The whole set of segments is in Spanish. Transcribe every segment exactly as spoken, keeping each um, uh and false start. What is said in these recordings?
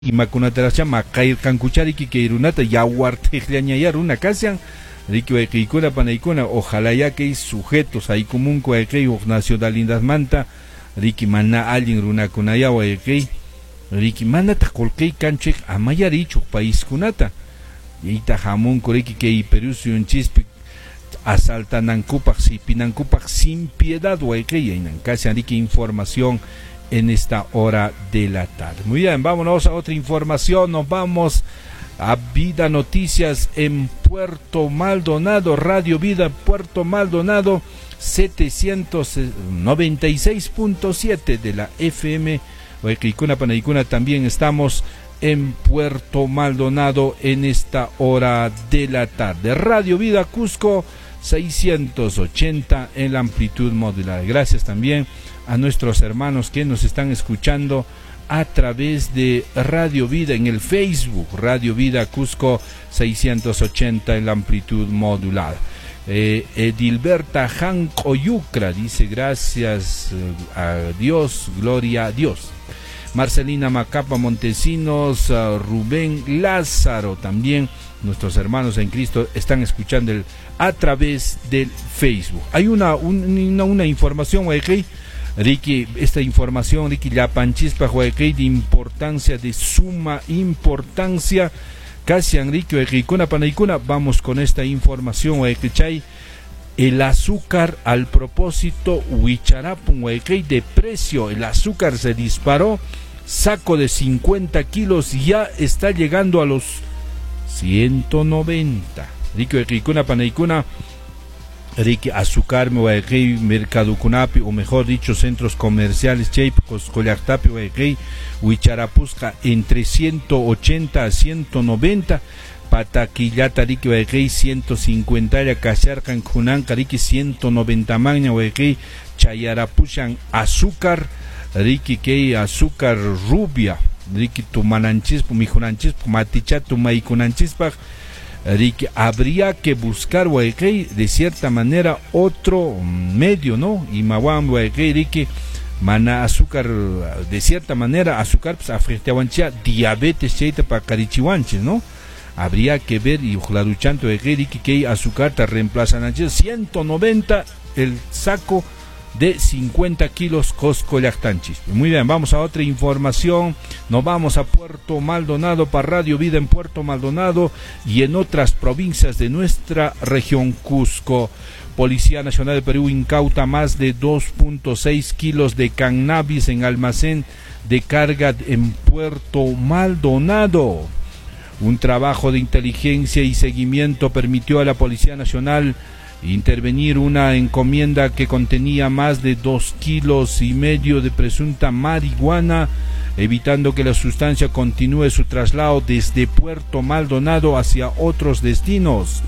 Imakunataracha maqayr kankuchariki keirunata yawartejleañayar una kasian riki waykikuna panaykuna ojalá ya que sujetos aykumunku waykay uq nacionalidadmanta riki mana allin runakunaya waykay riki manata qolqay kanchik amayarichuq paiskunata yayta hamunku riki kay Perú suyunchispi asaltanankupaq sipinankupaq sin piedad waykay yaynan kasian riki información en esta hora de la tarde. Muy bien, vámonos a otra información, nos vamos a Vida Noticias en Puerto Maldonado, Radio Vida Puerto Maldonado, setecientos noventa y seis punto siete de la F M, Huayquicuna Panaicuna, también estamos en Puerto Maldonado en esta hora de la tarde. Radio Vida Cusco, seiscientos ochenta en la amplitud modular. Gracias también a nuestros hermanos que nos están escuchando a través de Radio Vida en el Facebook, Radio Vida Cusco seiscientos ochenta en la amplitud modulada. Eh, Edilberta Jancoyucra dice gracias a Dios, gloria a Dios. Marcelina Macapa Montesinos, uh, Rubén Lázaro, también nuestros hermanos en Cristo están escuchando el, a través del Facebook. Hay una, un, una, una información, Huayquey, Ricky, esta información, Ricky Yapanchispa, Huayquey, de importancia, de suma importancia, casi Enrique, Huayqueycuna, Panaicuna, vamos con esta información, Huayquechay, el azúcar al propósito, Huicharapun, Huayquey, de precio, el azúcar se disparó, saco de cincuenta kilos, ya está llegando a los ciento noventa. Ricky, Huayqueycuna, Panaicuna, Ricky azúcar me Huayquey, mercado kunapi, o mejor dicho, centros comerciales, Chayp, Coscollactapi, Huayquey, Huicharapusca, entre ciento ochenta a ciento noventa, Pataquillata, Ricky, Huayquey, ciento cincuenta, Cacharcan, Junanca, Ricky, ciento noventa, Magna, Huayquey, Chayarapushan, azúcar, Ricky, Key, azúcar rubia, Ricky, Tumananchispo, Mijunanchispo, Maticha, Tumaikunanchispa, Ricky, habría que buscar, Huayquey, de cierta manera otro medio, ¿no? Y Mawam, Huayquey, Ricky, mana azúcar, de cierta manera, azúcar, pues, afectawancha, diabetes, cheita, para carichiwanches, ¿no? Habría que ver, y ujlaruchanto, Huayquey, Ricky, que azúcar te reemplazan, ciento noventa el saco de cincuenta kilos Coscollactanchis. Muy bien, vamos a otra información, nos vamos a Puerto Maldonado para Radio Vida en Puerto Maldonado y en otras provincias de nuestra región Cusco. Policía Nacional de Perú incauta más de dos punto seis kilos de cannabis en almacén de carga en Puerto Maldonado. Un trabajo de inteligencia y seguimiento permitió a la Policía Nacional intervenir una encomienda que contenía más de dos kilos y medio de presunta marihuana, evitando que la sustancia continúe su traslado desde Puerto Maldonado hacia otros destinos.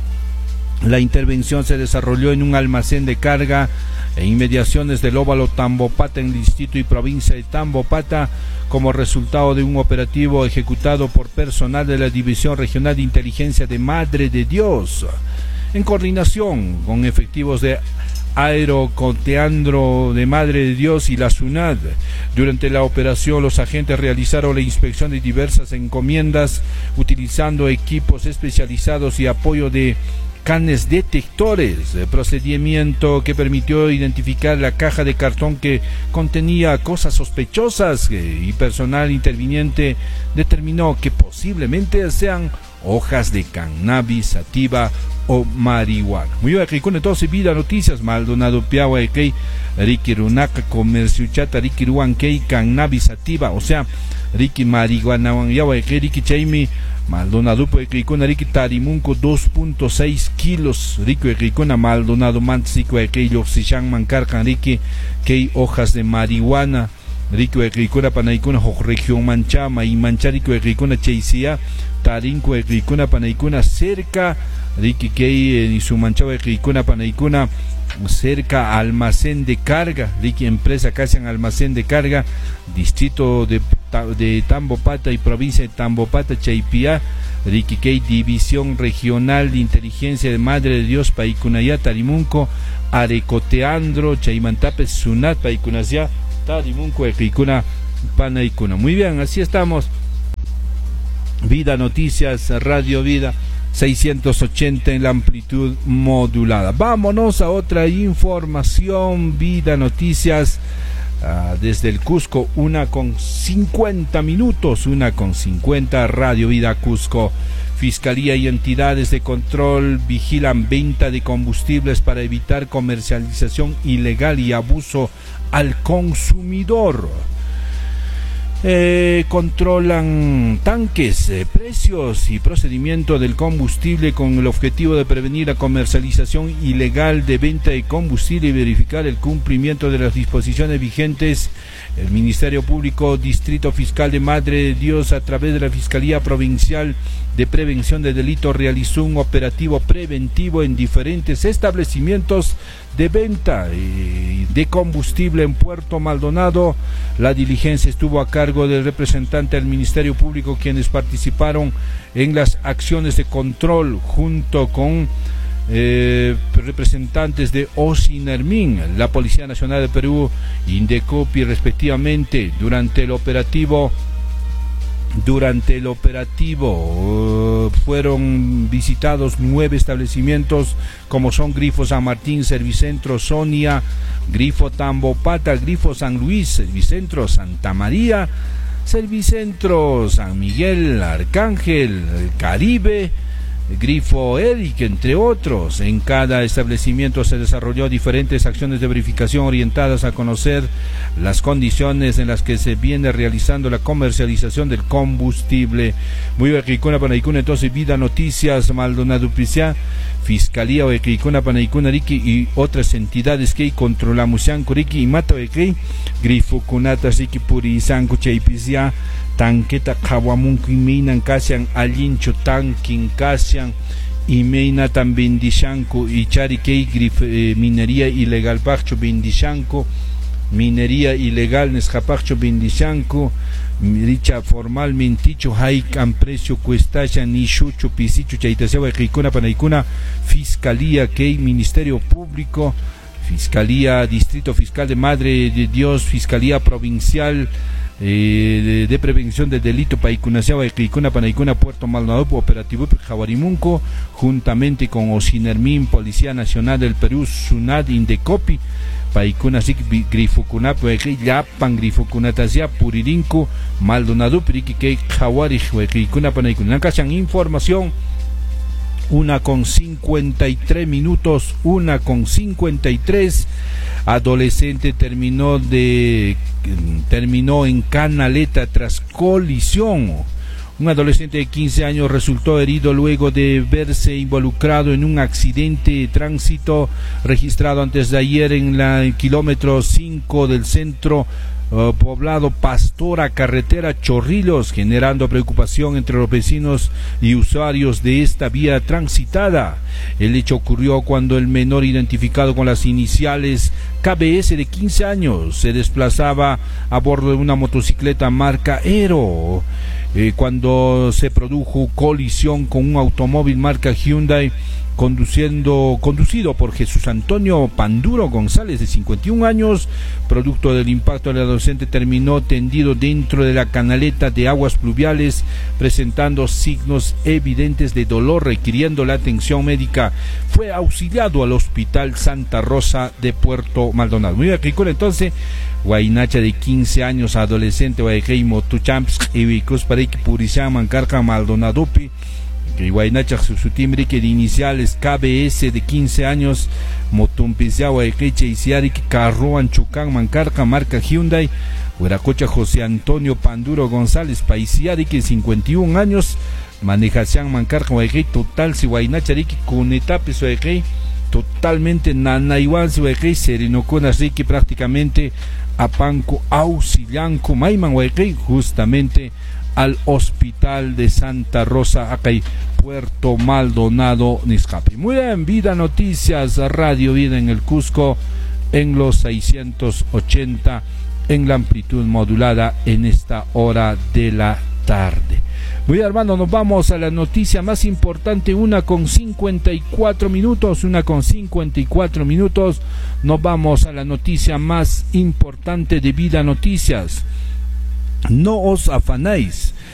La intervención se desarrolló en un almacén de carga e inmediaciones del óvalo Tambopata en el distrito y provincia de Tambopata, como resultado de un operativo ejecutado por personal de la División Regional de Inteligencia de Madre de Dios, en coordinación con efectivos de Aeroconteandro de Madre de Dios y la SUNAD. Durante la operación, los agentes realizaron la inspección de diversas encomiendas utilizando equipos especializados y apoyo de canes detectores, procedimiento que permitió identificar la caja de cartón que contenía cosas sospechosas, y personal interviniente determinó que posiblemente sean hojas de cannabis sativa o marihuana. Muy bien, aquí con entonces Vida Noticias, Maldonado Piagua, Key, Ricky Runaca, Comercio Chata, Ricky Ruan, Key, cannabis sativa, o sea, Ricky marihuana, Yawa, Key, Ricky Chaimi, Maldonado, Key, con Ricky Tarimunco, dos punto seis kilos, Ricky, Key, con Maldonado, Mantsico, Key, Yoxichan, Mancarcan, Ricky, Key, hojas de marihuana, Rico Ecricuna Panaicuna, región Manchama y Mancharico Ecricuna Cheisia, Tarinco Ecricuna Panaicuna, cerca, Ricky Key y su Manchao Ecricuna Panaicuna, cerca almacén de carga, Ricky empresa casi en almacén de carga, distrito de, de Tambopata y provincia de Tambopata, Chaipía, Ricky Key, División Regional de Inteligencia de Madre de Dios, Paicunaya, Tarimunco, Arecoteandro, Chaimantape, Sunat, Paicunasya, Tarimunco, Ecricuna, Panaicuna. Muy bien, así estamos. Vida Noticias, Radio Vida seiscientos ochenta en la amplitud modulada. Vámonos a otra información. Vida Noticias uh, desde el Cusco, una con cincuenta minutos, una con cincuenta. Radio Vida Cusco. Fiscalía y entidades de control vigilan venta de combustibles para evitar comercialización ilegal y abuso al consumidor. Eh, controlan tanques, eh, precios y procedimiento del combustible con el objetivo de prevenir la comercialización ilegal de venta de combustible y verificar el cumplimiento de las disposiciones vigentes. El Ministerio Público Distrito Fiscal de Madre de Dios, a través de la Fiscalía Provincial de Prevención de Delitos, realizó un operativo preventivo en diferentes establecimientos de venta de combustible en Puerto Maldonado. La diligencia estuvo a cargo del representante del Ministerio Público, quienes participaron en las acciones de control junto con eh, representantes de OSINERMIN, la Policía Nacional de Perú, Indecopi respectivamente. Durante el operativo Durante el operativo uh, fueron visitados nueve establecimientos, como son Grifo San Martín, Servicentro Sonia, Grifo Tambopata, Grifo San Luis, Servicentro Santa María, Servicentro San Miguel, Arcángel, Caribe, Grifo Eric, entre otros. En cada establecimiento se desarrolló diferentes acciones de verificación orientadas a conocer las condiciones en las que se viene realizando la comercialización del combustible. Muy bien, Panaicuna, entonces Vida Noticias, Maldonado Picia, Fiscalía Oequicuna, Panaicuna, Riki y otras entidades que controlamos Kuriki y Mata Oequi, Grifo Kunata, Siki Puri, Sanku Chaipicia, Tanqueta Kawamunku y Minan Kasian, Alincho Tankin Kasian y Meina tan Bindishanko y Charikei eh, minería ilegal Pacho Bindishanko, minería ilegal Nescapacho Bindishanko, dicha formal menticho haikan precio cuestasha ni shucho pisicho chaitasewa Ricuna Panaicuna, Fiscalía Kei, Ministerio Público, Fiscalía Distrito Fiscal de Madre de Dios, Fiscalía Provincial Eh, de, de Prevención del Delito Paicunasewa Equicuna Panaicuna, Puerto Maldonado, Operativo Jawarimunco, juntamente con OSINERMIN, Policía Nacional del Perú, SUNAT, Indecopi, Paicuna Sik Grifucuna, Yapan Grifucunatasia, Puririnco, Maldonado, Perique, Jawari, Equicuna Panaicuna. Cachan información. Una con cincuenta y tres minutos, una con cincuenta y tres. Adolescente terminó de terminó en canaleta tras colisión. Un adolescente de quince años resultó herido luego de verse involucrado en un accidente de tránsito registrado antes de ayer en la kilómetro cinco del centro Uh, poblado Pastora, carretera Chorrillos, generando preocupación entre los vecinos y usuarios de esta vía transitada. El hecho ocurrió cuando el menor, identificado con las iniciales K B S de quince años, se desplazaba a bordo de una motocicleta marca Aero, eh, cuando se produjo colisión con un automóvil marca Hyundai conduciendo, conducido por Jesús Antonio Panduro González, de cincuenta y un años. Producto del impacto, el adolescente terminó tendido dentro de la canaleta de aguas pluviales, presentando signos evidentes de dolor, requiriendo la atención médica. Fue auxiliado al Hospital Santa Rosa de Puerto Maldonado. Muy bien, entonces, Guainacha de quince años, adolescente, Guayqueimo, Tuchamps, Ibicus, Pareque, Purizán, Mancarca, Maldonadupi, que Guaynacha su timbre que de iniciales K B S de quince años, Motumpizia, Guayqueche, Isiarik, Carroan, Chucán, Mancarca, marca Hyundai, Huiracocha José Antonio Panduro González, Paisiarik, de cincuenta y un años, manejación Mancarca, Guayqueche, total, si Guaynacha, Riki, con etapes, Guayqueche, totalmente nanaiwan, si Guayqueche, Serenoconas, Riki, prácticamente a Panco, Auxilianco, Maiman, Guayqueche, justamente al Hospital de Santa Rosa, acá hay Puerto Maldonado, Niscapi. Muy bien, Vida Noticias, Radio Vida en el Cusco, en los seiscientos ochenta, en la amplitud modulada, en esta hora de la tarde. Muy bien, hermano, nos vamos a la noticia más importante, una con cincuenta y cuatro minutos, una con cincuenta y cuatro minutos, nos vamos a la noticia más importante de Vida Noticias. No os afanáis,